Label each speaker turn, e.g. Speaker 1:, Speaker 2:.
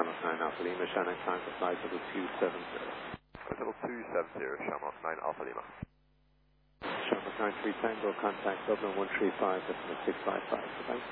Speaker 1: Shamrock 9 Alpha Lima, Shanghai time for flight level 270.
Speaker 2: Level 270, Shamrock 9 Alpha Lima.
Speaker 1: Shamrock 93 Tango, contact Dublin 135, decimal 655, goodbye.